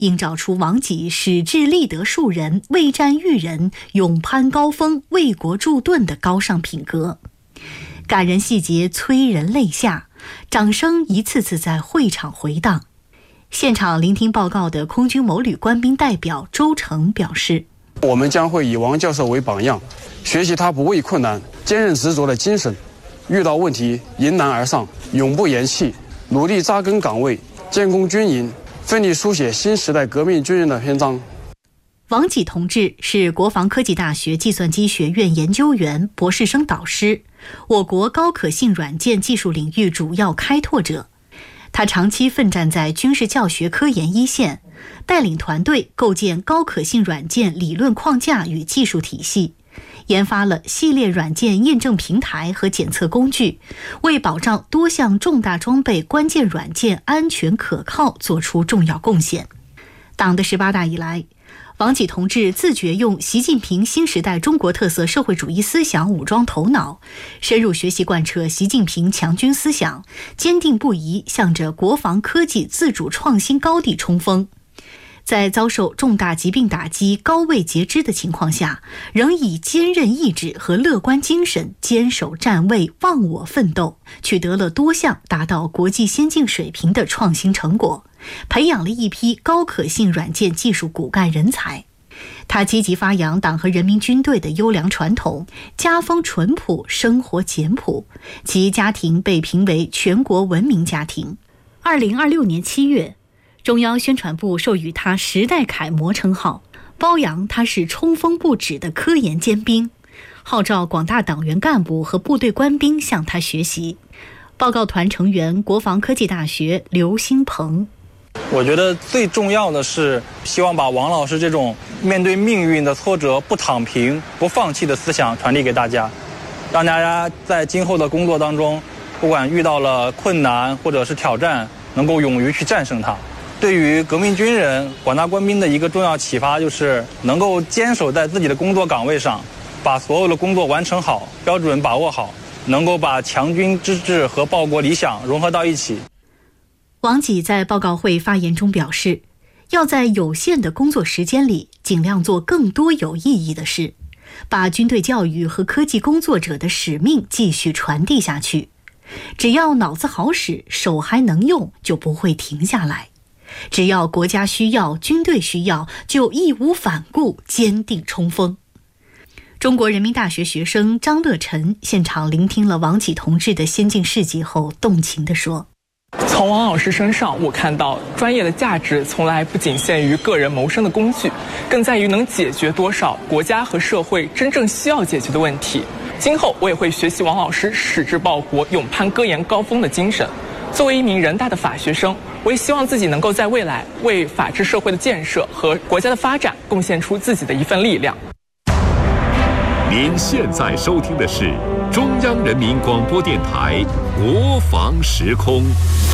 映照出王己矢志立德树人、未战育人、勇攀高峰、为国助盾的高尚品格。感人细节催人泪下，掌声一次次在会场回荡。现场聆听报告的空军某旅官兵代表周成表示， 我们将会以王教授为榜样，学习他不畏困难、坚韧执着的精神，遇到问题迎难而上，永不言弃，努力扎根岗位，建功军营，奋力书写新时代革命军人的篇章。 王己同志是国防科技大学计算机学院研究员、博士生导师，我国高可信软件技术领域主要开拓者。他长期奋战在军事教学科研一线，带领团队构建高可信软件理论框架与技术体系，研发了系列软件验证平台和检测工具，为保障多项重大装备关键软件安全可靠做出重要贡献。党的18大以来，王己同志自觉用习近平新时代中国特色社会主义思想武装头脑，深入学习贯彻习近平强军思想，坚定不移向着国防科技自主创新高地冲锋。在遭受重大疾病打击、高位截肢的情况下，仍以坚韧意志和乐观精神坚守站位、忘我奋斗，取得了多项达到国际先进水平的创新成果，培养了一批高可信软件技术骨干人才。他积极发扬党和人民军队的优良传统，家风淳朴，生活简朴，其家庭被评为全国文明家庭。2026年7月，中央宣传部授予他时代楷模称号，褒扬他是冲锋不止的科研尖兵，号召广大党员干部和部队官兵向他学习。报告团成员国防科技大学刘兴鹏， 我觉得最重要的是希望把王老师这种面对命运的挫折不躺平、不放弃的思想传递给大家，让大家在今后的工作当中，不管遇到了困难或者是挑战，能够勇于去战胜它。对于革命军人、广大官兵的一个重要启发就是能够坚守在自己的工作岗位上，把所有的工作完成好，标准把握好，能够把强军之志和报国理想融合到一起。 王己在报告会发言中表示，要在有限的工作时间里尽量做更多有意义的事，把军队教育和科技工作者的使命继续传递下去。只要脑子好使，手还能用，就不会停下来。只要国家需要，军队需要，就义无反顾，坚定冲锋。中国人民大学学生张乐晨现场聆听了王己同志的先进事迹后，动情地说， 从王老师身上，我看到专业的价值从来不仅限于个人谋生的工具，更在于能解决多少国家和社会真正需要解决的问题。今后我也会学习王老师矢志报国、勇攀科研高峰的精神。作为一名人大的法学生，我也希望自己能够在未来为法治社会的建设和国家的发展贡献出自己的一份力量。 您现在收听的是中央人民广播电台国防时空。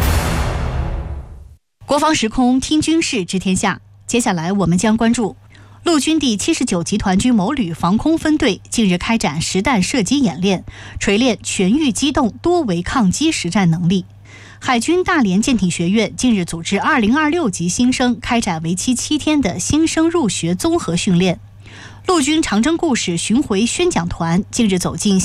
国防时空听军事知天下，接下来我们将关注陆军第79集团军某旅防空分队近日开展实弹射击演练，锤炼全域机动多维抗击实战能力。海军大连舰艇学院近日组织2026级新生开展为期7天的新生入学综合训练。陆军长征故事巡回宣讲团近日走进